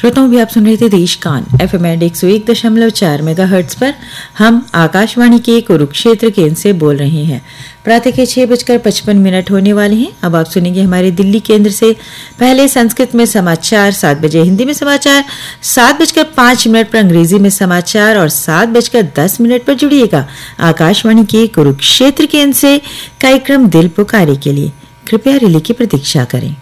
श्रोताओं भी आप सुन रहे थे देशकान FM 101.4 मेगाहर्ट्ज पर। हम आकाशवाणी के कुरुक्षेत्र केंद्र से बोल रहे हैं। प्रातः के 6:55 होने वाले हैं। अब आप सुनेंगे हमारे दिल्ली केंद्र से पहले संस्कृत में समाचार, 7 बजे हिंदी में समाचार, 7:05 पर अंग्रेजी में समाचार और 7:10 पर जुड़िएगा आकाशवाणी के कुरुक्षेत्र केंद्र से कार्यक्रम दिल पुकारे के लिए। कृपया रिले की प्रतीक्षा करें।